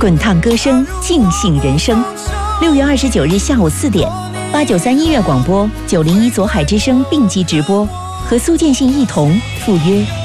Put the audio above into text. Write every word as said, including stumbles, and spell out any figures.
滚烫歌声，尽兴人生。六月二十九日下午四点，八九三音乐广播，九零一左海之声并机直播，和苏建信一同赴约